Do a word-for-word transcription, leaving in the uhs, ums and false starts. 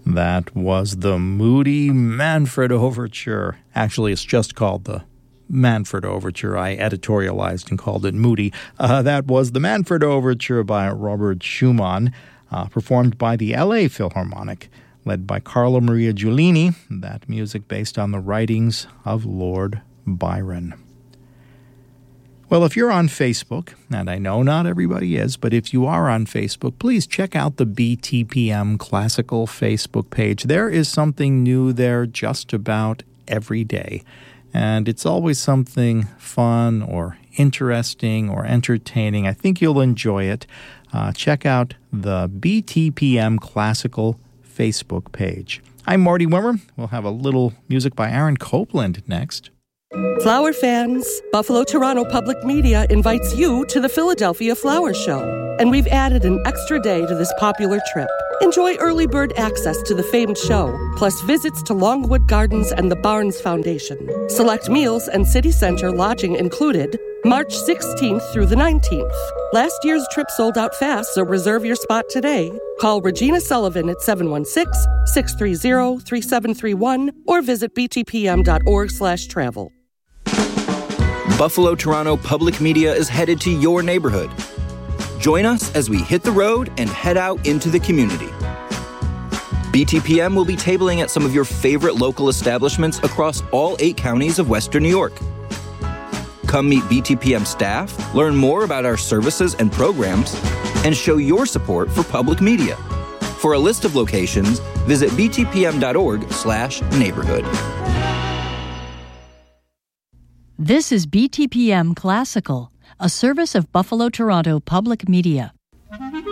That was the Moody Manfred Overture. Actually, it's just called the Manfred Overture. I editorialized and called it Moody. Uh, that was the Manfred Overture by Robert Schumann, uh, performed by the L A Philharmonic, led by Carlo Maria Giulini. That music based on the writings of Lord Byron. Well, if you're on Facebook, and I know not everybody is, but if you are on Facebook, please check out the B T P M Classical Facebook page. There is something new there just about every day, and it's always something fun or interesting or entertaining. I think you'll enjoy it. Uh, check out the B T P M Classical Facebook page. I'm Marty Wimmer. We'll have a little music by Aaron Copland next. Flower fans, Buffalo Toronto Public Media invites you to the Philadelphia Flower Show. And we've added an extra day to this popular trip. Enjoy early bird access to the famed show, plus visits to Longwood Gardens and the Barnes Foundation. Select meals and city center lodging included, March sixteenth through the nineteenth. Last year's trip sold out fast, so reserve your spot today. Call Regina Sullivan at seven one six, six three zero, three seven three one or visit b t p m dot org slash travel. Buffalo Toronto Public Media is headed to your neighborhood. Join us as we hit the road and head out into the community. B T P M will be tabling at some of your favorite local establishments across all eight counties of Western New York. Come meet B T P M staff, learn more about our services and programs, and show your support for public media. For a list of locations, visit b t p m dot org slash neighborhood. This is B T P M Classical, a service of Buffalo Toronto Public Media.